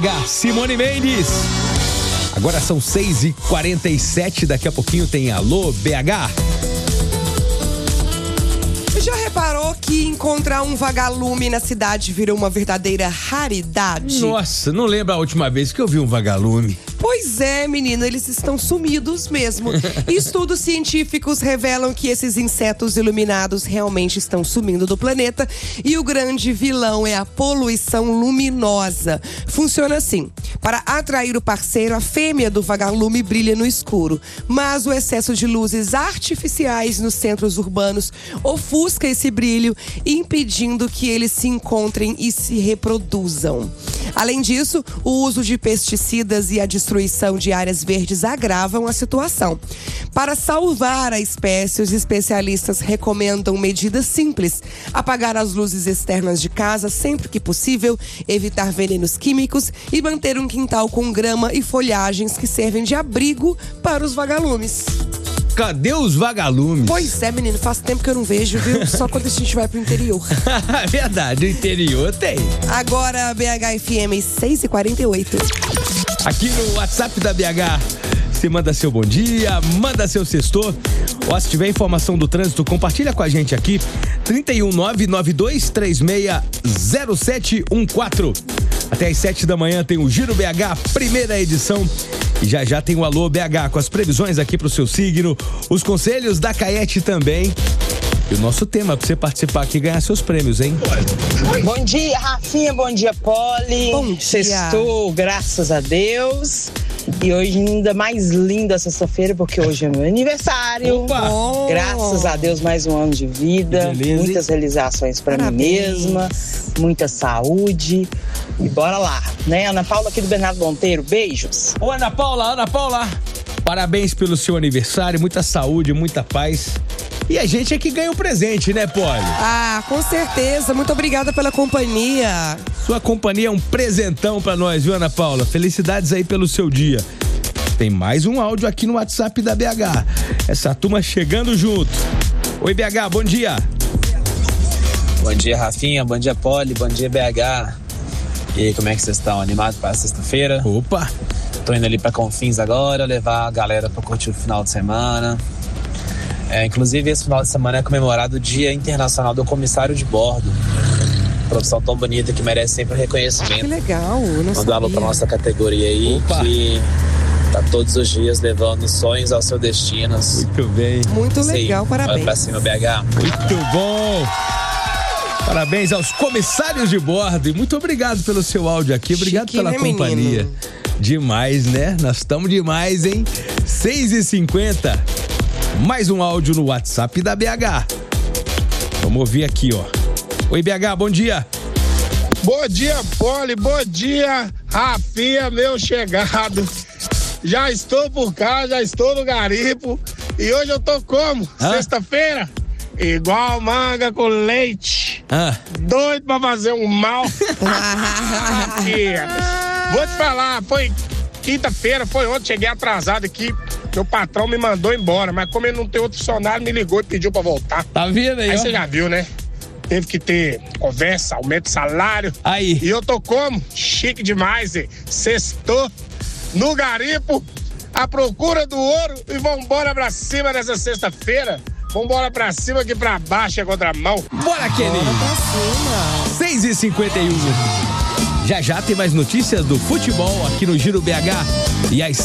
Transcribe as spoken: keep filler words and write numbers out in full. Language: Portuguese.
Simone Mendes. Agora são seis e quarenta e sete, daqui a pouquinho tem Alô B H. Já reparou que encontrar um vagalume na cidade virou uma verdadeira raridade? Nossa, não lembro a última vez que eu vi um vagalume. Pois é, menino, eles estão sumidos mesmo. Estudos científicos revelam que esses insetos iluminados realmente estão sumindo do planeta e o grande vilão é a poluição luminosa. Funciona assim: para atrair o parceiro, a fêmea do vagalume brilha no escuro, mas o excesso de luzes artificiais nos centros urbanos ofusca esse brilho, impedindo que eles se encontrem e se reproduzam. Além disso, o uso de pesticidas e a destruição de áreas verdes agravam a situação. Para salvar a espécie, os especialistas recomendam medidas simples: apagar as luzes externas de casa sempre que possível, evitar venenos químicos e manter um quintal com grama e folhagens que servem de abrigo para os vagalumes. Cadê os vagalumes? Pois é, menino, faz tempo que eu não vejo, viu? Só quando a gente vai pro interior. Verdade, no interior tem. Agora, B H F M seis e quarenta e oito. Aqui no WhatsApp da B H, você manda seu bom dia, manda seu sextor. Ó, se tiver informação do trânsito, compartilha com a gente aqui. trinta e um, nove nove dois três seis zero sete um quatro. Até às sete da manhã tem o Giro B H, primeira edição. E já já tem o Alô B H com as previsões aqui pro seu signo, os conselhos da Caete também. E o nosso tema pra você participar aqui e ganhar seus prêmios, hein? Bom dia, Rafinha, bom dia, Poli. Bom dia. Sextou, graças a Deus. E hoje ainda mais linda a sexta-feira, porque hoje é meu aniversário. Opa! Graças a Deus, mais um ano de vida. Beleza. Muitas realizações pra mim Parabéns. mesma, muita saúde. E bora lá, né? Ana Paula aqui do Bernardo Monteiro, beijos. Ô, Ana Paula, Ana Paula, parabéns pelo seu aniversário, muita saúde, muita paz. E a gente é que ganha o presente, né, Poli? Ah, com certeza. Muito obrigada pela companhia. Sua companhia é um presentão pra nós, viu, Ana Paula? Felicidades aí pelo seu dia. Tem mais um áudio aqui no WhatsApp da B H. Essa turma chegando junto. Oi, B H, bom dia. Bom dia, Rafinha. Bom dia, Poli. Bom dia, B H. E aí, como é que vocês estão? Animados para sexta-feira? Opa! Tô indo ali pra Confins agora, levar a galera pra curtir o final de semana. É, inclusive, esse final de semana é comemorado o Dia Internacional do Comissário de Bordo. Profissão tão bonita que merece sempre reconhecimento. Que legal, eu não Mandava sabia. pra nossa categoria aí. Opa. Que tá todos os dias levando sonhos ao seu destino. Muito bem. Muito Isso aí. legal, Vai parabéns. pra cima, B H. Muito bom. Parabéns aos comissários de bordo e muito obrigado pelo seu áudio aqui, obrigado Chique, pela né, companhia. menino? Demais, né? Nós estamos demais, hein? seis e cinquenta. Mais um áudio no WhatsApp da B H. Vamos ouvir aqui, ó. Oi, B H, bom dia. Bom dia, Poli, bom dia, Rafinha, meu chegado. Já estou por cá, já estou no garimpo. E hoje eu tô como? Hã? Sexta-feira? Igual manga com leite. Ah, Doido pra fazer um mal. Rafinha, vou te falar, foi quinta-feira, foi ontem, cheguei atrasado aqui. Meu patrão me mandou embora, mas como ele não tem outro funcionário, me ligou e pediu pra voltar. tá vendo aí, Aí ó? você já viu, né? Teve que ter conversa, aumento de salário. Aí. E eu tô como? Chique demais, hein? Sextou no garimpo, à procura do ouro e vambora pra cima nessa sexta-feira. Vambora pra cima que pra baixo é contramão. Bora, Kenny. Bora pra cima. seis e cinquenta e um. Já já tem mais notícias do futebol aqui no Giro B H. E às